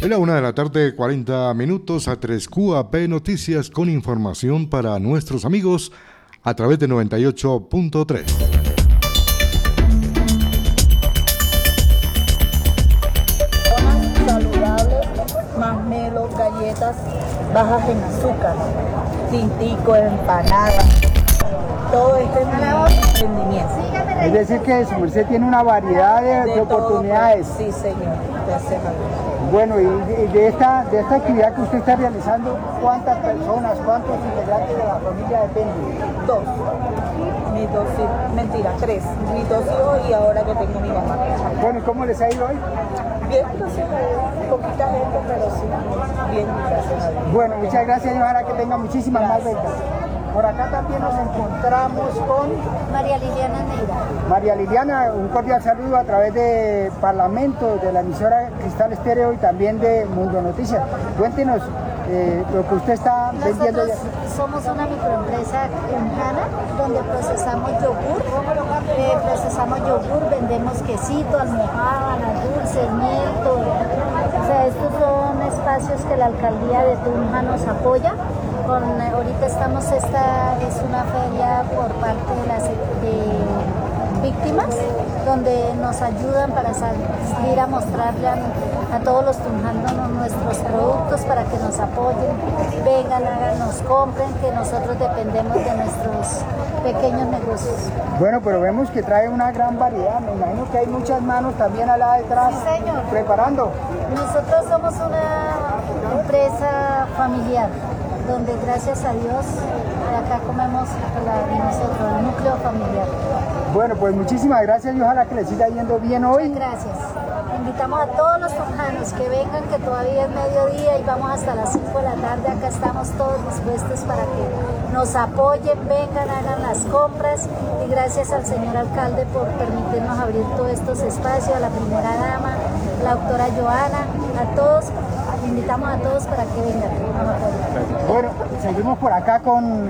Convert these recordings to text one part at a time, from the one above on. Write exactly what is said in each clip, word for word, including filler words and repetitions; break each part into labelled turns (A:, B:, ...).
A: En la una de la tarde, cuarenta minutos, a tres Q A P Noticias con información para nuestros amigos a través de noventa y ocho punto tres.
B: Saludables, masmelo, galletas bajas en azúcar, tintico, empanadas, todo este es mi emprendimiento.
C: Es decir que su merced tiene una variedad de, de, de oportunidades.
B: Todo, sí, señor. Gracias a Dios.
C: Bueno, y de, de, esta, de esta actividad que usted está realizando, ¿cuántas personas, cuántos integrantes de la familia dependen?
B: Dos. Mis dos hijos, mentira, tres. Mis dos hijos y ahora que tengo mi mamá.
C: Bueno, ¿y cómo les ha ido hoy?
B: Bien, gracias a Dios. Poquita gente, pero sí, bien, gracias a Dios.
C: Bueno, muchas gracias y ojalá que tenga muchísimas gracias. Más ventas. Por acá también nos encontramos con
D: María Liliana Neira.
C: María Liliana, un cordial saludo a través de Parlamento, de la emisora Cristal Estéreo y también de Mundo Noticias. Cuéntenos eh, lo que usted está
D: Nosotros
C: vendiendo. Ya.
D: Somos una microempresa en Jana donde procesamos yogur, eh, procesamos yogur, vendemos quesito, almojábanas, dulces, miel, todo. O sea, estos son espacios que la alcaldía de Tunja nos apoya. Con, eh, ahorita estamos, esta es una feria por parte de las de víctimas, donde nos ayudan para salir a mostrarle a, a todos los tunjanos nuestros productos para que nos apoyen, vengan, hagan, nos compren, que nosotros dependemos de nuestros pequeños negocios.
C: Bueno, pero vemos que trae una gran variedad, me imagino que hay muchas manos también al lado detrás,
D: sí, señor. Preparando. Nosotros somos una empresa familiar, donde gracias a Dios acá comemos la, nosotros, el núcleo familiar.
C: Bueno, pues muchísimas gracias y ojalá que les siga yendo bien hoy.
D: Muchas gracias. Invitamos a todos los tunjanos que vengan, que todavía es mediodía y vamos hasta las cinco de la tarde. Acá estamos todos dispuestos para que nos apoyen, vengan, hagan las compras. Y gracias al señor alcalde por permitirnos abrir todos estos espacios, a la primera dama, la doctora Joana, a todos. Invitamos a todos para que vengan.
C: Bueno, seguimos por acá con,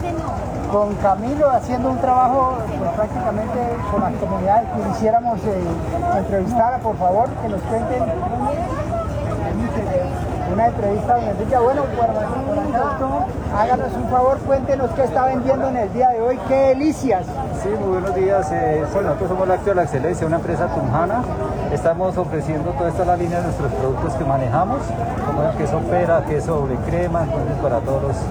C: con Camilo haciendo un trabajo pues, prácticamente con las comunidades que quisiéramos eh, entrevistar, por favor, que nos cuenten una entrevista donde diga, bueno, por, por acá, háganos un favor, cuéntenos qué está vendiendo en el día de hoy, qué delicias.
E: Sí, muy buenos días. Eh, bueno, nosotros somos Lácteos de la Excelencia, una empresa tunjana. Estamos ofreciendo toda esta la línea de nuestros productos que manejamos, como el queso pera, queso doble crema, entonces para todos los...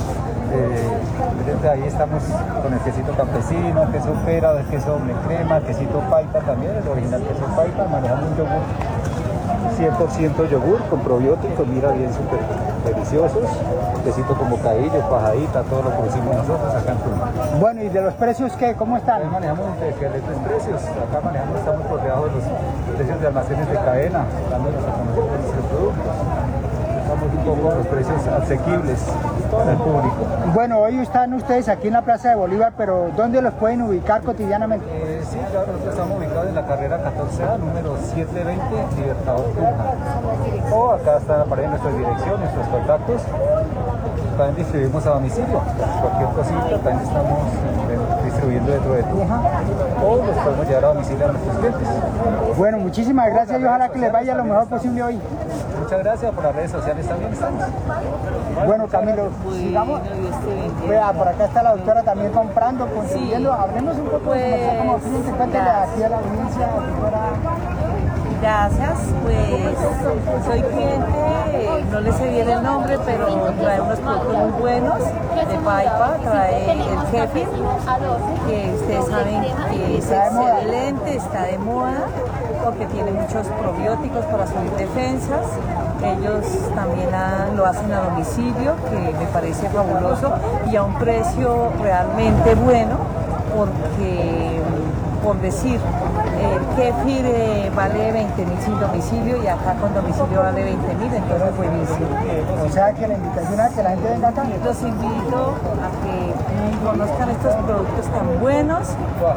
E: Eh, desde ahí estamos con el quesito campesino, queso pera, el queso doble crema, quesito paipa también, el original queso paipa, manejamos un yogur cien por ciento yogur con probióticos, mira bien súper deliciosos, quesito con bocadillo, pajadita, todo lo que hicimos nosotros acá en Tunja.
C: Bueno, ¿y de los precios qué? ¿Cómo están?
E: Ahí manejamos diferentes precios, acá manejamos, estamos por debajo de los precios de almacenes de cadena, dándonos a conocer nuestros productos. Estamos un poco los precios asequibles para el público.
C: Bueno, hoy están ustedes aquí en la Plaza de Bolívar, pero ¿dónde los pueden ubicar cotidianamente?
E: Eh, sí, claro, nosotros estamos ubicados en la carrera catorce A, número setecientos veinte, Libertador Tunja. O acá están apareciendo nuestras direcciones, nuestros contactos. También distribuimos a domicilio, cualquier cosita, también estamos distribuyendo dentro de Tunja o los podemos llevar a domicilio a nuestros clientes.
C: Bueno, muchísimas gracias y ojalá que les vaya lo mejor posible hoy.
E: Muchas gracias, por las redes sociales también estamos.
C: Bueno, Camilo, sigamos. Vea, por acá está la doctora también comprando, consiguiendo. Sí. Hablemos un poco pues, de como cliente, cuéntale aquí a la audiencia, doctora.
F: Gracias, pues soy cliente, no le sé bien el nombre, pero trae unos productos muy buenos de Paipa, trae el kefir, que ustedes saben que es excelente, está de moda, porque tiene muchos probióticos para subir defensas. Ellos también a, lo hacen a domicilio, que me parece fabuloso, y a un precio realmente bueno, porque, por decir, el kefir eh, vale veinte mil sin domicilio y acá con domicilio vale veinte mil, entonces buenísimo.
C: O sea que la invitación es que la gente venga acá.
F: Los invito a que conozcan estos productos tan buenos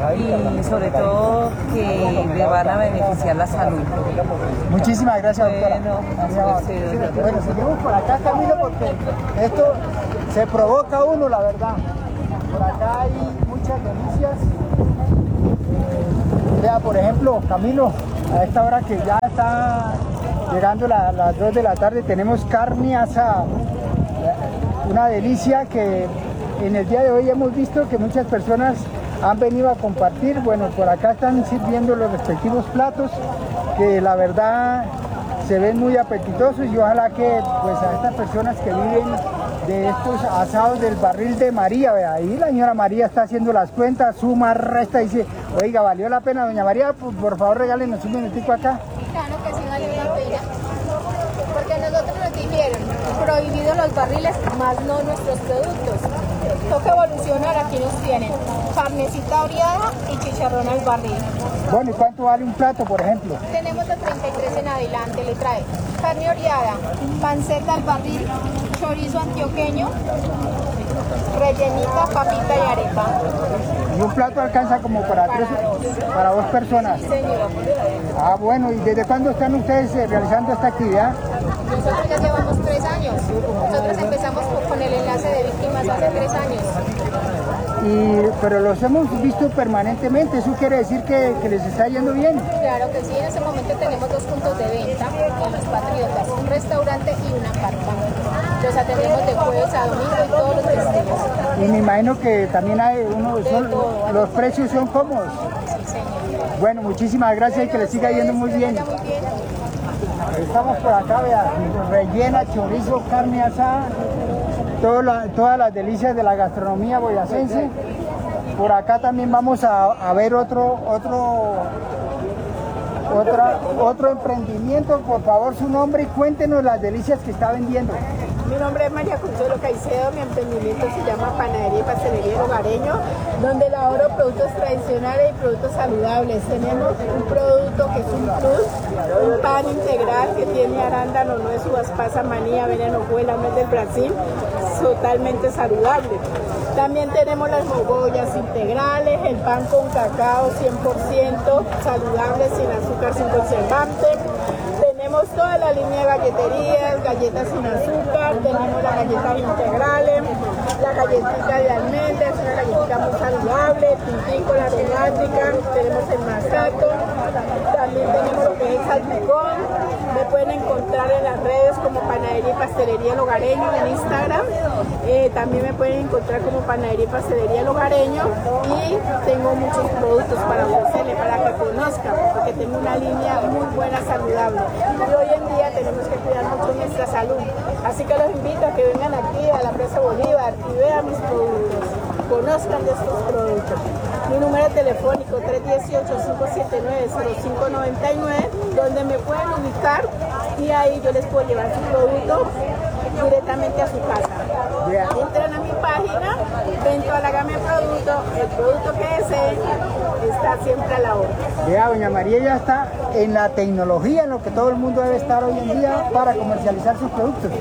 F: y sobre todo que le van a beneficiar la salud.
C: Muchísimas gracias, doctora.
F: Bueno,
C: gracias. Bueno, seguimos por acá, Camilo, porque esto se provoca uno, la verdad. Por acá hay muchas delicias. Vea, por ejemplo, Camilo, a esta hora que ya está llegando la- las dos de la tarde, tenemos carne asada, una delicia que en el día de hoy hemos visto que muchas personas han venido a compartir. Bueno, por acá están sirviendo los respectivos platos que la verdad se ven muy apetitosos, y ojalá que pues a estas personas que viven de estos asados del barril de María, vea, ahí la señora María está haciendo las cuentas, suma, resta, y dice, oiga, ¿valió la pena, doña María? Por, por favor, regálenos un minutico acá.
G: Claro que sí vale la pena, porque nosotros nos dijeron prohibido los barriles, más no nuestros productos. Toca evolucionar, aquí nos tienen carnecita oreada y chicharrón al barril.
C: Bueno, ¿y cuánto vale un plato, por ejemplo?
G: Tenemos de treinta y tres en adelante, le trae carne oreada, panceta al barril, chorizo antioqueño, rellenita, papita y arepa.
C: Y un plato alcanza como para,
G: Para
C: tres,
G: dos.
C: para dos personas.
G: Sí, señor.
C: Ah, bueno, ¿y desde cuándo están ustedes eh, realizando esta actividad?
G: Nosotros ya llevamos tres años. Nosotros empezamos con el enlace de víctimas hace tres años.
C: Y, pero los hemos visto permanentemente, eso quiere decir que, que les está yendo bien.
G: Claro que sí, en ese momento tenemos dos puntos de venta en Los Patriotas, un restaurante y una carpa. Los atendemos de jueves a domingo y todos los festivos.
C: Y me imagino que también hay uno, son, los precios son cómodos.
G: Sí, señor.
C: Bueno, muchísimas gracias y que les siga yendo muy bien.
G: Vaya muy bien.
C: Estamos por acá, vea, rellena, chorizo, carne asada, todo la- todas las delicias de la gastronomía boyacense. Por acá también vamos a, a ver otro, otro, otra, otro emprendimiento. Por favor, su nombre y cuéntenos las delicias que está vendiendo.
H: Mi nombre es María Consuelo Caicedo, mi emprendimiento se llama Panadería y Pastelería El Hogareño, donde elaboro productos tradicionales y productos saludables. Tenemos un producto que es un plus, un pan integral que tiene arándano, nuez, uvas pasas, maní, avena, hojuela, nuez del Brasil, totalmente saludable. También tenemos las mogollas integrales, el pan con cacao cien por ciento saludable, sin azúcar, sin conservante. Tenemos toda la línea de galleterías, galletas sin azúcar, tenemos las galletas integrales, la galletita de almendras, una galletita muy saludable, el tintico, la aromática, tenemos el masato, también tenemos lo que es el salpicón. Me pueden encontrar en las redes como Panadería y Pastelería El Hogareño en Instagram. Eh, también me pueden encontrar como Panadería y Pastelería El Hogareño, y tengo muchos productos para ofrecerles, para que conozcan, porque tengo una línea muy buena, saludable. Y hoy en día tenemos que cuidar mucho nuestra salud. Así que los invito a que vengan aquí a la Plaza Bolívar y vean mis productos, conozcan de estos productos. Mi número telefónico tres uno ocho, cinco siete nueve, cero cinco nueve nueve, donde me pueden ubicar y ahí yo les puedo llevar su producto directamente a su casa. Entran a mi página, ven toda la gama de productos, el producto que deseen está siempre a la hora.
C: Vea, doña María ya está en la tecnología, en lo que todo el mundo debe estar hoy en día para comercializar sus productos.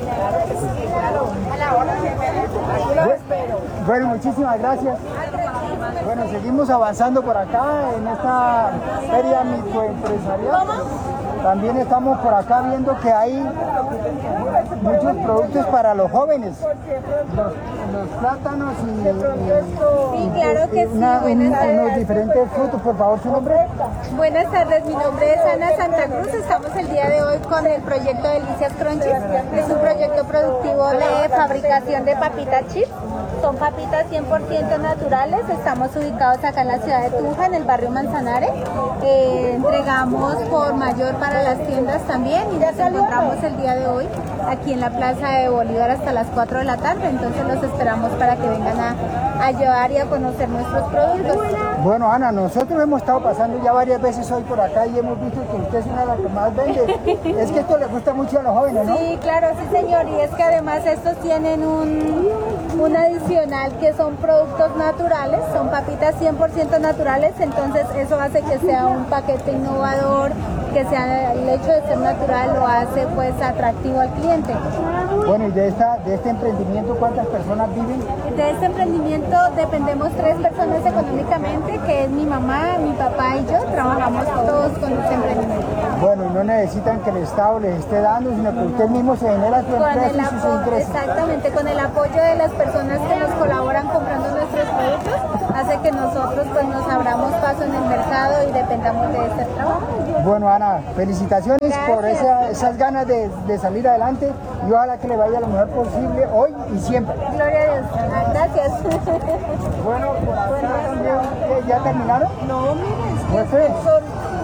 H: A la hora que me den, aquí los espero.
C: Bueno, muchísimas gracias. Bueno, seguimos avanzando por acá en esta feria microempresarial. También estamos por acá viendo que hay muchos productos para los jóvenes. Los, los plátanos y, y-
I: Sí, claro que sí.
C: una- un-
I: Buenas tardes.
C: unos diferentes frutos. Por favor, su nombre.
I: Buenas tardes, mi nombre es Ana Santa Cruz. Estamos el día de hoy con el proyecto Delicias Crunchies. Es un proyecto productivo de fabricación de papitas chips. Son papitas cien por ciento naturales. Estamos ubicados acá en la ciudad de Tunja, en el barrio Manzanares. Eh, entregamos por mayor para las tiendas también, y nos encontramos el día de hoy aquí en la Plaza de Bolívar hasta las cuatro de la tarde. Entonces los esperamos para que vengan a, a llevar y a conocer nuestros productos.
C: Bueno, Ana, nosotros hemos estado pasando ya varias veces hoy por acá y hemos visto que usted es una de las que más vende. Es que esto le gusta mucho a los jóvenes, ¿no?
I: Sí, claro, sí señor, y es que además estos tienen un, un adicional que son productos naturales, son papitas cien por ciento naturales, entonces eso hace que sea un paquete innovador, que sea el hecho de ser natural lo hace pues atractivo al cliente.
C: Bueno, y de, esta, de este emprendimiento, ¿cuántas personas viven?
I: De este emprendimiento dependemos tres personas económicamente, que es mi mamá, mi papá y yo, trabajamos todos con este emprendimiento.
C: Bueno, y no necesitan que el Estado les esté dando, sino que usted mismo se genera su
I: Con
C: empresa
I: el
C: y sus
I: apo-
C: ingresos.
I: exactamente, con el apoyo de las personas que nos colaboran comprando nuestros productos, hace que nosotros pues nos abramos paso en el mercado y dependamos de este trabajo.
C: Bueno, Ana, felicitaciones Gracias. por esa, esas ganas de, de salir adelante y ojalá que le vaya lo mejor posible hoy y siempre.
I: Gloria a Dios. Gracias.
C: Bueno, por acá también, ¿ya terminaron?
F: No, mire,
C: es que son...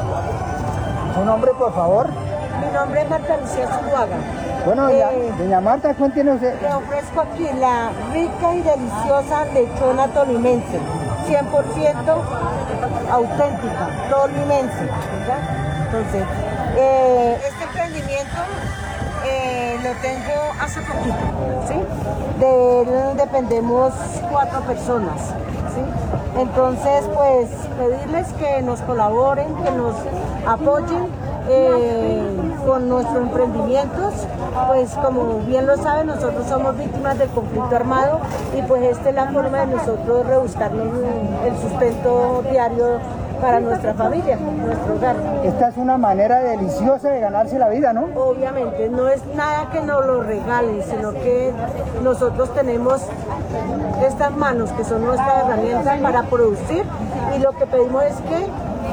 C: ¿Su nombre, por favor?
F: Mi nombre es Marta Lucía Zuluaga.
C: Bueno, doña, eh, doña Marta, cuéntenos. Eh.
F: Le ofrezco aquí la rica y deliciosa lechona tolimense, cien por ciento auténtica, tolimense. ¿verdad? Entonces, eh, este emprendimiento eh, lo tengo hace poquito, ¿sí? De él dependemos cuatro personas, ¿sí? Entonces, pues, pedirles que nos colaboren, que nos apoyen. Eh, con nuestros emprendimientos, pues como bien lo saben, nosotros somos víctimas del conflicto armado y pues esta es la forma de nosotros rebuscarnos el sustento diario para nuestra familia, nuestro hogar.
C: Esta es una manera deliciosa de ganarse la vida, ¿no?
F: Obviamente, no es nada que nos lo regalen, sino que nosotros tenemos estas manos que son nuestra herramienta para producir y lo que pedimos es que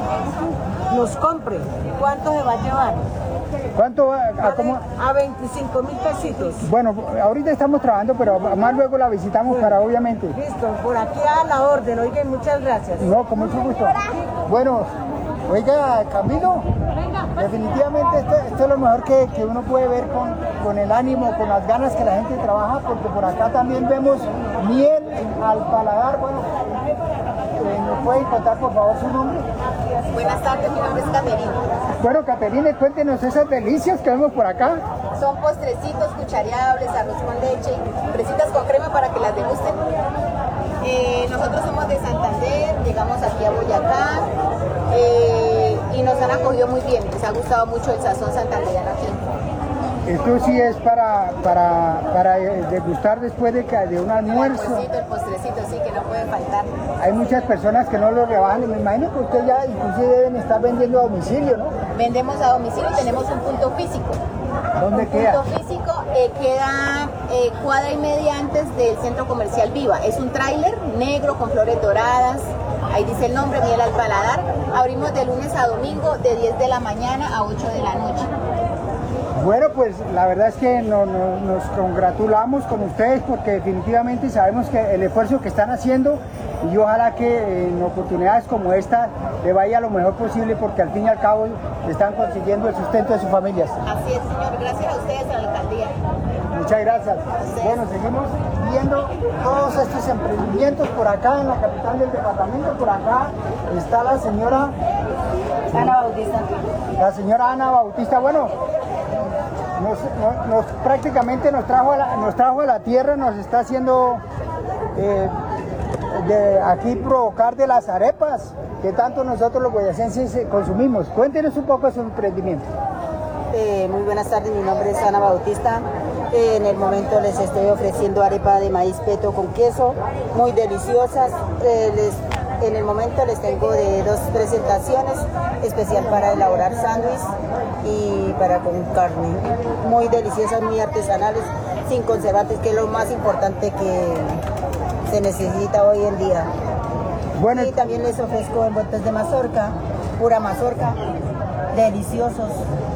F: nos compren. ¿Cuánto se va a llevar?
C: ¿Cuánto va? ¿A, cómo?
F: A veinticinco mil pesitos.
C: Bueno, ahorita estamos trabajando, pero más luego la visitamos bueno, para obviamente.
F: Listo, por aquí a la orden. Oigan, muchas gracias.
C: No, con mucho gusto. Bueno, oiga, Camilo, definitivamente esto, esto es lo mejor que, que uno puede ver con, con el ánimo, con las ganas que la gente trabaja, porque por acá también vemos miel al paladar. Bueno, eh, ¿nos pueden contar por favor su nombre?
J: Buenas tardes, mi nombre es Caterina.
C: Bueno, Caterina, cuéntenos esas delicias que vemos por acá.
J: Son postrecitos cuchareables, arroz con leche, fresitas con crema para que las degusten. Eh, nosotros somos de Santander, llegamos aquí a Boyacá eh, y nos han acogido muy bien. Les ha gustado mucho el sazón santandereano aquí.
C: Esto sí es para, para, para degustar después de, de un almuerzo.
J: El postrecito, el postrecito, sí, que no puede faltar.
C: Hay muchas personas que no lo rebajan y me imagino que ustedes ya inclusive deben estar vendiendo a domicilio, ¿no?
J: Vendemos a domicilio y tenemos un punto físico.
C: ¿Dónde
J: un
C: queda?
J: punto físico eh, queda eh, cuadra y media antes del Centro Comercial Viva. Es un tráiler negro con flores doradas. Ahí dice el nombre, miel al paladar. Abrimos de lunes a domingo de diez de la mañana a ocho de la noche.
C: Bueno, pues la verdad es que no, no, nos congratulamos con ustedes porque definitivamente sabemos que el esfuerzo que están haciendo y ojalá que en oportunidades como esta le vaya lo mejor posible porque al fin y al cabo están consiguiendo el sustento de sus familias.
J: Así es, señor. Gracias a ustedes, a la alcaldía.
C: Muchas gracias. Bueno, seguimos viendo todos estos emprendimientos por acá en la capital del departamento. Por acá está la señora
J: Ana Bautista.
C: La señora Ana Bautista. Bueno, Nos, nos, nos, prácticamente nos trajo, a la, nos trajo a la tierra, nos está haciendo eh, de aquí provocar de las arepas que tanto nosotros los boyacenses consumimos. Cuéntenos un poco de su emprendimiento.
K: Eh, muy buenas tardes, mi nombre es Ana Bautista. Eh, en el momento les estoy ofreciendo arepa de maíz peto con queso, muy deliciosas. Eh, les, en el momento les tengo de dos presentaciones, especial para elaborar sándwich y para con carne. Muy deliciosas, muy artesanales, sin conservantes, que es lo más importante que se necesita hoy en día. Bueno, y también les ofrezco envueltos de mazorca, pura mazorca, deliciosos.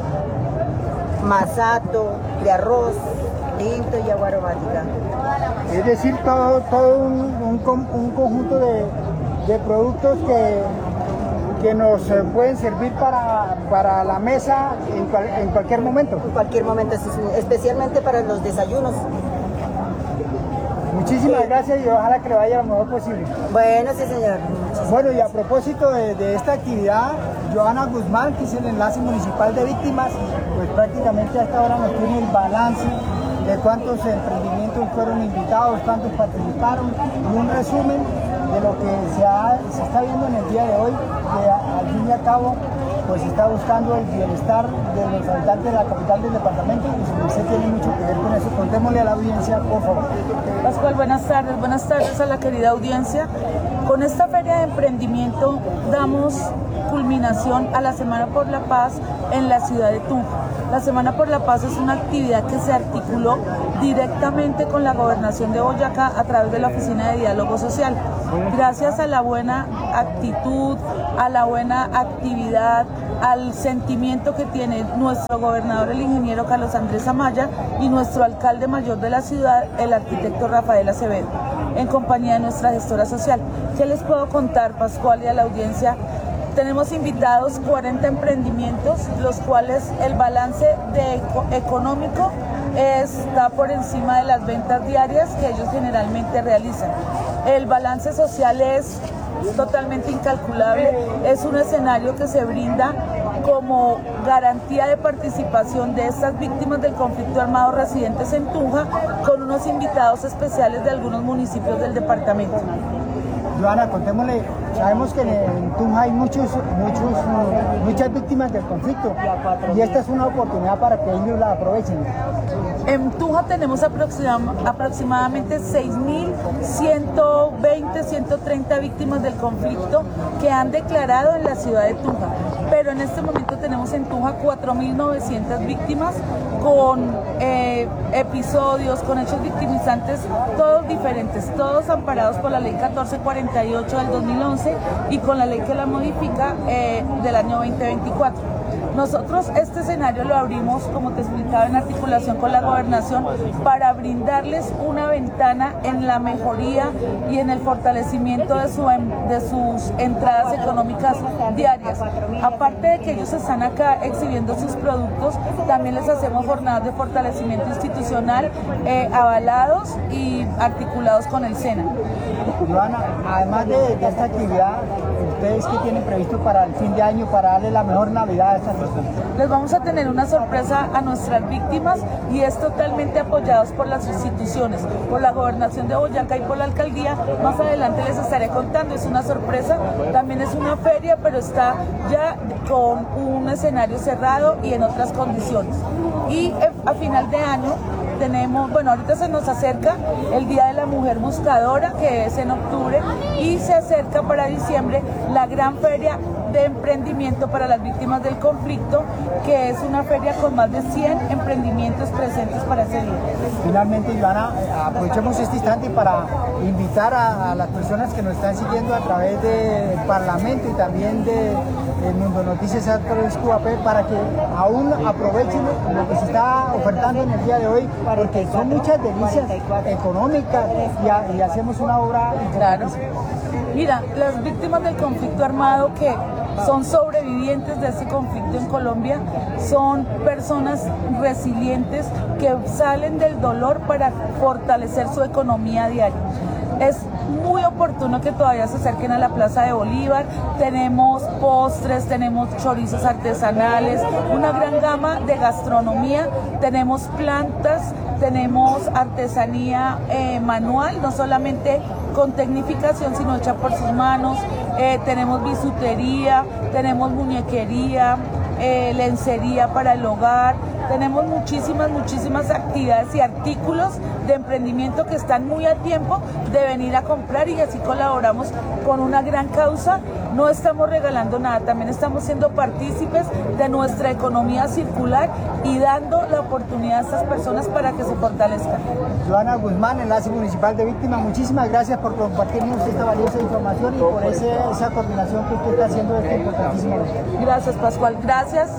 K: Masato, de arroz, tinto y agua aromática.
C: Es decir, todo, todo un, un, un conjunto de, de productos que, que nos pueden servir para, para la mesa en, cual, en cualquier momento.
K: En cualquier momento, especialmente para los desayunos.
C: Muchísimas sí. gracias y ojalá que le vaya lo mejor posible.
K: Bueno, sí señor.
C: Muchísimas bueno, y a propósito de, de esta actividad, Joana Guzmán, que es el enlace municipal de víctimas, pues prácticamente a esta hora nos tiene el balance de cuántos emprendimientos fueron invitados, cuántos participaron, y un resumen de lo que se, ha, se está viendo en el día de hoy, que al fin y al cabo pues está buscando el bienestar de los habitantes de la capital del departamento y usted tiene mucho que ver con eso. Contémosle a la audiencia, por favor.
L: Pascual, buenas tardes, buenas tardes a la querida audiencia. Con esta feria de emprendimiento damos culminación a la Semana por la Paz en la ciudad de Tunja. La Semana por la Paz es una actividad que se articuló directamente con la Gobernación de Boyacá a través de la Oficina de Diálogo Social. Gracias a la buena actitud, a la buena actividad, al sentimiento que tiene nuestro gobernador, el ingeniero Carlos Andrés Amaya, y nuestro alcalde mayor de la ciudad, el arquitecto Rafael Acevedo, en compañía de nuestra gestora social. ¿Qué les puedo contar, Pascual, y a la audiencia? Tenemos invitados cuarenta emprendimientos, los cuales el balance de económico está por encima de las ventas diarias que ellos generalmente realizan. El balance social es totalmente incalculable, es un escenario que se brinda como garantía de participación de estas víctimas del conflicto armado residentes en Tunja, con unos invitados especiales de algunos municipios del departamento.
C: Joana, contémosle, sabemos que en Tunja hay muchos, muchos, muchas víctimas del conflicto y esta es una oportunidad para que ellos la aprovechen.
L: En Tunja tenemos aproximadamente seis mil ciento veinte, ciento treinta víctimas del conflicto que han declarado en la ciudad de Tunja, pero en este momento tenemos en Tunja cuatro mil novecientas víctimas con eh, episodios, con hechos victimizantes, todos diferentes, todos amparados por la ley catorce cuarenta y ocho del dos mil once y con la ley que la modifica eh, del año veinte veinticuatro. Nosotros este escenario lo abrimos, como te explicaba, en articulación con la gobernación para brindarles una ventana en la mejoría y en el fortalecimiento de, su, de sus entradas económicas diarias. Aparte de que ellos están acá exhibiendo sus productos, también les hacemos jornadas de fortalecimiento institucional eh, avalados y articulados con el SENA.
C: Joana, además de, de esta actividad, ¿ustedes qué tienen previsto para el fin de año para darle la mejor Navidad a estas personas?
L: Les vamos a tener una sorpresa a nuestras víctimas y es totalmente apoyados por las instituciones, por la Gobernación de Boyacá y por la Alcaldía. Más adelante les estaré contando, es una sorpresa, también es una feria, pero está ya con un escenario cerrado y en otras condiciones. Y a final de año tenemos, bueno, ahorita se nos acerca el Día de la Mujer Buscadora, que es en octubre, y se acerca para diciembre la gran feria de emprendimiento para las víctimas del conflicto, que es una feria con más de cien emprendimientos presentes para ese día.
C: Finalmente, Joana, aprovechemos este instante para invitar a, a las personas que nos están siguiendo a través del Parlamento y también de el Mundo Noticias a través de Cuba P para que aún aprovechen lo que se está ofertando en el día de hoy, porque son muchas delicias económicas y, y hacemos una obra.
L: Claro. Mira, las víctimas del conflicto armado que son sobrevivientes de ese conflicto en Colombia son personas resilientes que salen del dolor para fortalecer su economía diaria. Es muy oportuno que todavía se acerquen a la Plaza de Bolívar. Tenemos postres, tenemos chorizos artesanales, una gran gama de gastronomía, tenemos plantas, tenemos artesanía eh, manual, no solamente con tecnificación, sino hecha por sus manos. Eh, tenemos bisutería, tenemos muñequería, eh, lencería para el hogar. Tenemos muchísimas, muchísimas actividades y artículos de emprendimiento que están muy a tiempo de venir a comprar y así colaboramos con una gran causa. No estamos regalando nada, también estamos siendo partícipes de nuestra economía circular y dando la oportunidad a estas personas para que se fortalezcan.
C: Joana Guzmán, enlace municipal de víctimas, muchísimas gracias por compartirnos esta valiosa información y por ese, esa coordinación que usted está haciendo de este importantísimo.
L: Gracias, Pascual, gracias.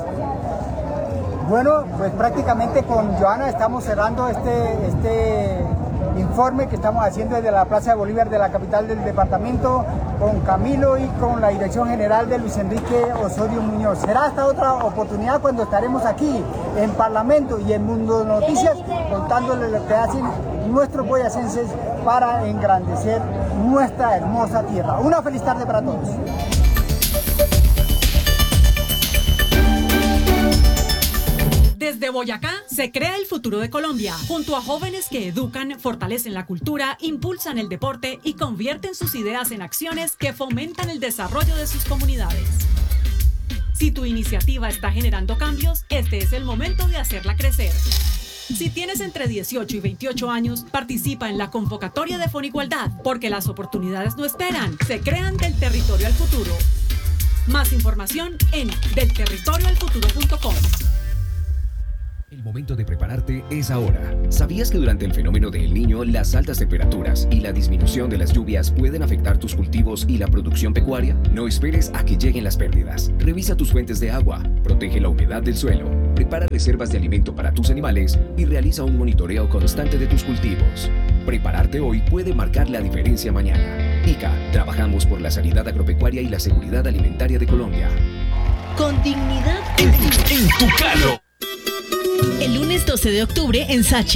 C: Bueno, pues prácticamente con Joana estamos cerrando este, este informe que estamos haciendo desde la Plaza de Bolívar de la capital del departamento, con Camilo y con la dirección general de Luis Enrique Osorio Muñoz. Será hasta otra oportunidad cuando estaremos aquí en Parlamento y en Mundo Noticias contándoles lo que hacen nuestros boyacenses para engrandecer nuestra hermosa tierra. Una feliz tarde para todos.
M: Desde Boyacá se crea el futuro de Colombia, junto a jóvenes que educan, fortalecen la cultura, impulsan el deporte y convierten sus ideas en acciones que fomentan el desarrollo de sus comunidades. Si tu iniciativa está generando cambios, este es el momento de hacerla crecer. Si tienes entre dieciocho y veintiocho años, participa en la convocatoria de Fonigualdad, porque las oportunidades no esperan, se crean del territorio al futuro. Más información en del territorio al futuro punto com.
N: El momento de prepararte es ahora. ¿Sabías que durante el fenómeno de El Niño, las altas temperaturas y la disminución de las lluvias pueden afectar tus cultivos y la producción pecuaria? No esperes a que lleguen las pérdidas. Revisa tus fuentes de agua, protege la humedad del suelo, prepara reservas de alimento para tus animales y realiza un monitoreo constante de tus cultivos. Prepararte hoy puede marcar la diferencia mañana. I C A, trabajamos por la sanidad agropecuaria y la seguridad alimentaria de Colombia.
O: Con dignidad en tu, en tu carro. El lunes doce de octubre en Sachi.